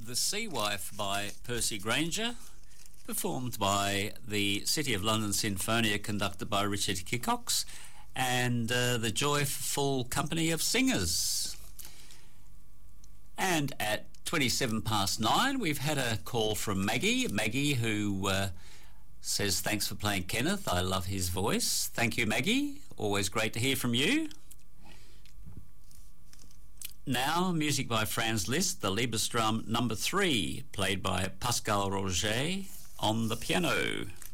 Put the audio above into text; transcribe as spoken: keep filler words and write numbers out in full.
The Sea Wife by Percy Grainger, performed by the City of London Sinfonia, conducted by Richard Hickox, and uh, the Joyful Company of Singers. And at twenty-seven past nine, we've had a call from Maggie. Maggie, who uh, says, thanks for playing Kenneth. I love his voice. Thank you, Maggie. Always great to hear from you. Now, music by Franz Liszt, the Liebesdrum number three, played by Pascal Roger on the piano.